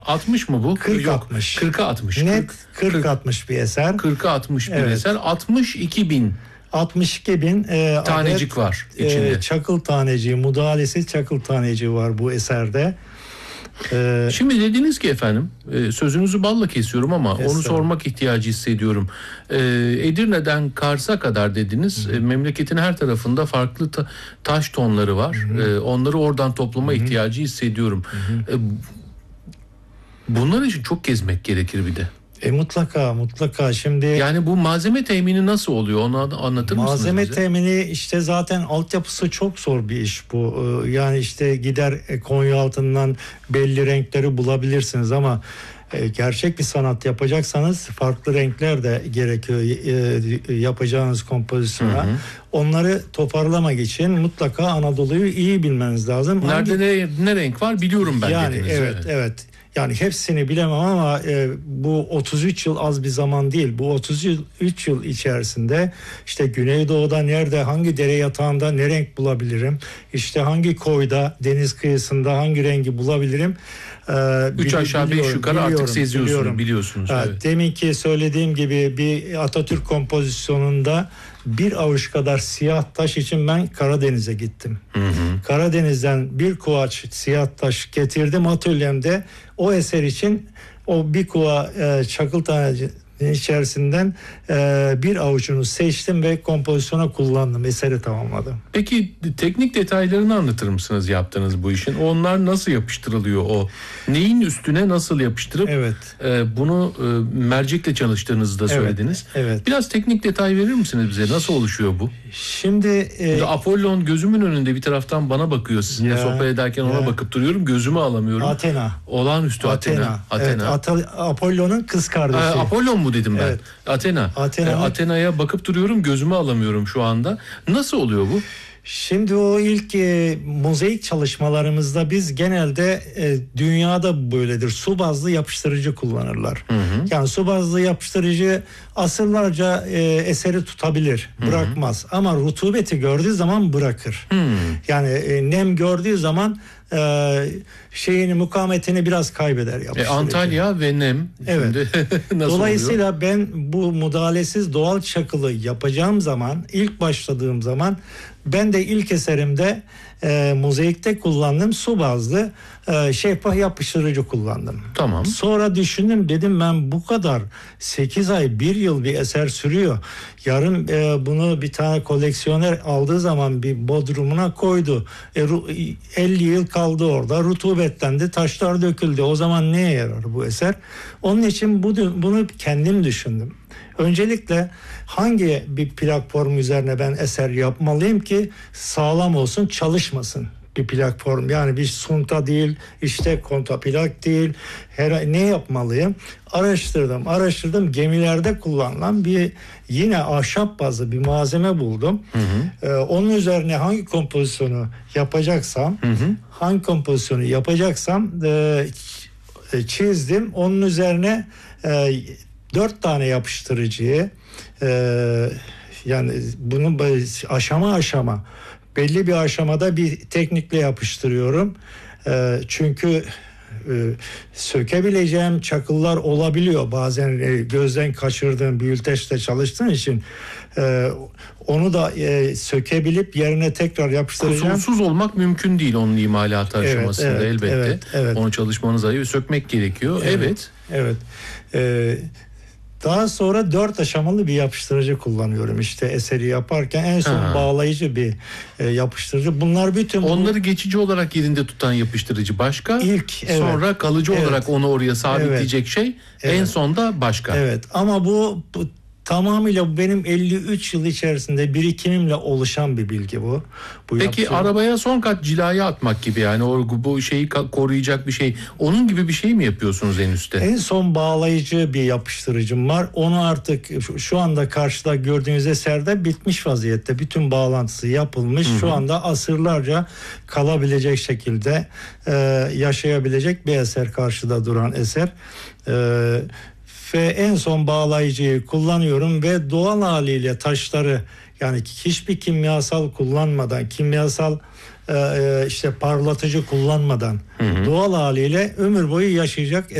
60 mı bu? 40-60. 40'a 60. Net 40-60 bir eser. 40'a 60 bir Evet. eser. 62.000 tanecik var içinde. Çakıl taneciği, müdahalesiz çakıl taneciği var bu eserde. Şimdi dediniz ki efendim, sözünüzü balla kesiyorum ama onu Estağfurullah. sormak ihtiyacı hissediyorum. Edirne'den Kars'a kadar dediniz. Memleketin her tarafında farklı taş tonları var. Onları oradan toplama ihtiyacı hissediyorum. Bunlar için çok gezmek gerekir bir de. Mutlaka şimdi Yani bu malzeme temini nasıl oluyor? Onu anlatır mısınız malzeme bize? temini işte zaten altyapısı çok zor bir iş bu. Yani işte gider Konyaaltı'ndan belli renkleri bulabilirsiniz ama gerçek bir sanat yapacaksanız farklı renkler de gerekiyor yapacağınız kompozisyona. Onları toparlamak için mutlaka Anadolu'yu iyi bilmeniz lazım. Nerede ne renk var biliyorum ben yani dediniz. Evet. Yani hepsini bilemem ama bu 33 yıl az bir zaman değil. Bu 33 yıl içerisinde işte Güneydoğu'da nerede, hangi dere yatağında ne renk bulabilirim? İşte hangi koyda, deniz kıyısında hangi rengi bulabilirim? 3 aşağı 5 yukarı artık seziyorsunuz, biliyorsunuz. Evet. Deminki söylediğim gibi bir Atatürk kompozisyonunda bir avuç kadar siyah taş için ben Karadeniz'e gittim. Karadeniz'den bir kuvaç siyah taş getirdim atölyemde. O eser için o bir kuva çakıl taneci içerisinden bir avucunu seçtim ve kompozisyona kullandım. Eseri tamamladım. Peki teknik detaylarını anlatır mısınız yaptığınız bu işin? Onlar nasıl yapıştırılıyor o? Neyin üstüne nasıl yapıştırıp bunu mercekle çalıştığınızı da söylediniz. Evet. Biraz teknik detay verir misiniz bize? Nasıl oluşuyor bu? Şimdi Apollon gözümün önünde bir taraftan bana bakıyor. Sizinle sohbet ederken ona bakıp duruyorum. Gözümü alamıyorum. Athena. Olağanüstü Athena. Evet, Apollon'un kız kardeşi. Apollon mu dedim ben? Evet. Athena. Athena'ya bakıp duruyorum. Gözümü alamıyorum şu anda. Nasıl oluyor bu? Şimdi o ilk mozaik çalışmalarımızda biz genelde dünyada böyledir. Su bazlı yapıştırıcı kullanırlar. Yani su bazlı yapıştırıcı asırlarca eseri tutabilir, bırakmaz. Ama rutubeti gördüğü zaman bırakır. Yani nem gördüğü zaman mukavemetini biraz kaybeder yapıştırıcı. Antalya ve nem. Evet. Nasıl Dolayısıyla oluyor? ben bu müdahalesiz doğal çakılı yapacağım zaman, ilk başladığım zaman ben de ilk eserimde mozaikte kullandığım su bazlı şeffaf yapıştırıcı kullandım. Tamam. Sonra düşündüm, dedim ben bu kadar 8 ay 1 yıl bir eser sürüyor. Yarın bunu bir tane koleksiyoner aldığı zaman bir bodrumuna koydu. 50 yıl kaldı orada. Rutubetlendi, taşlar döküldü. O zaman neye yarar bu eser? Onun için bunu kendim düşündüm. Öncelikle hangi bir platform üzerine ben eser yapmalıyım ki sağlam olsun, çalışmasın bir platform. Yani bir sunta değil, işte kontaplak değil. Ne yapmalıyım? Araştırdım. Gemilerde kullanılan bir yine ahşap bazlı bir malzeme buldum. Onun üzerine hangi kompozisyonu yapacaksam, çizdim. Onun üzerine 4 tane yapıştırıcıyı yani bunu aşama belli bir aşamada bir teknikle yapıştırıyorum. Çünkü sökebileceğim çakıllar olabiliyor. Bazen gözden kaçırdığım büyülteçle çalıştığın için onu da sökebilip yerine tekrar yapıştıracağım. Kusursuz olmak mümkün değil onun imalatı aşamasında elbette. Evet. Onu çalışmanız ayı sökmek gerekiyor. Evet. Daha sonra 4 aşamalı bir yapıştırıcı kullanıyorum. İşte eseri yaparken en son bağlayıcı bir yapıştırıcı. Bunlar bütün onları geçici olarak yerinde tutan yapıştırıcı başka. Sonra kalıcı olarak onu oraya sabitleyecek şey. En sonda başka. Evet. Ama bu tamamıyla benim 53 yıl içerisinde birikimimle oluşan bir bilgi bu. Peki arabaya son kat cilayı atmak gibi, yani bu şeyi koruyacak bir şey. Onun gibi bir şey mi yapıyorsunuz en üstte? En son bağlayıcı bir yapıştırıcım var. Onu artık şu anda karşıda gördüğünüz eserde bitmiş vaziyette. Bütün bağlantısı yapılmış. Şu anda asırlarca kalabilecek şekilde yaşayabilecek bir eser, karşıda duran eser. Ve en son bağlayıcıyı kullanıyorum ve doğal haliyle taşları, yani hiçbir kimyasal kullanmadan, kimyasal işte parlatıcı kullanmadan doğal haliyle ömür boyu yaşayacak